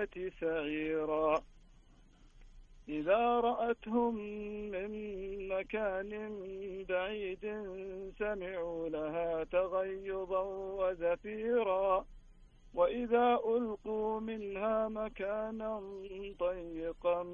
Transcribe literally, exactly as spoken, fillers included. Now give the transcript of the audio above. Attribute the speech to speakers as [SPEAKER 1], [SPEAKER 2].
[SPEAKER 1] الجنة سعيرا إذا رأتهم من مكان بعيد سمعوا لها تغيظا وزفيرا وإذا ألقوا منها مكانا ضيقا